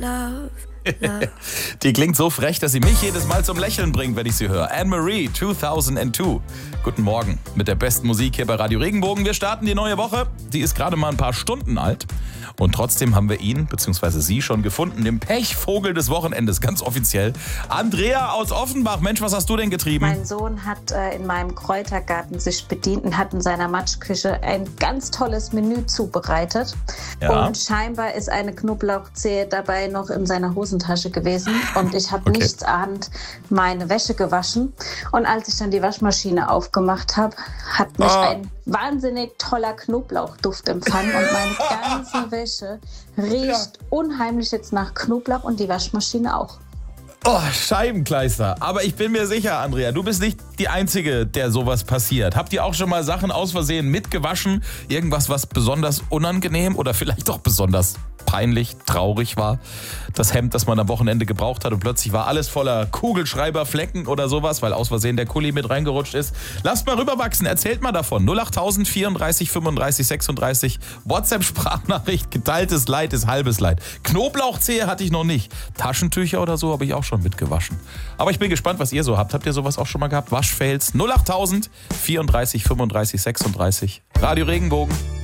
Die klingt so frech, dass sie mich jedes Mal zum Lächeln bringt, wenn ich sie höre. Anne-Marie, 2002. Guten Morgen mit der besten Musik hier bei Radio Regenbogen. Wir starten die neue Woche. Die ist gerade mal ein paar Stunden alt. Und trotzdem haben wir ihn, bzw. sie, schon gefunden. Den Pechvogel des Wochenendes, ganz offiziell. Andrea aus Offenbach. Mensch, was hast du denn getrieben? Mein Sohn hat in meinem Kräutergarten sich bedient und hat in seiner Matschküche ein ganz tolles Menü zubereitet. Ja. Und scheinbar ist eine Knoblauchzehe dabei noch in seiner Hosentasche gewesen. Und ich habe nichts ahnend meine Wäsche gewaschen. Und als ich dann die Waschmaschine aufgemacht habe, hat mich ein wahnsinnig toller Knoblauchduft empfangen. Und meine ganze Wäsche riecht unheimlich jetzt nach Knoblauch und die Waschmaschine auch. Oh, Scheibenkleister. Aber ich bin mir sicher, Andrea, du bist nicht die Einzige, der sowas passiert. Habt ihr auch schon mal Sachen aus Versehen mitgewaschen? Irgendwas, was besonders unangenehm oder vielleicht auch besonders peinlich, traurig war? Das Hemd, das man am Wochenende gebraucht hat und plötzlich war alles voller Kugelschreiberflecken oder sowas, weil aus Versehen der Kuli mit reingerutscht ist. Lasst mal rüberwachsen, erzählt mal davon. 08000 34 35 36. WhatsApp-Sprachnachricht, geteiltes Leid ist halbes Leid. Knoblauchzehe hatte ich noch nicht. Taschentücher oder so habe ich auch schon mitgewaschen. Aber ich bin gespannt, was ihr so habt. Habt ihr sowas auch schon mal gehabt? Waschfails 08000 34 35 36. Radio Regenbogen.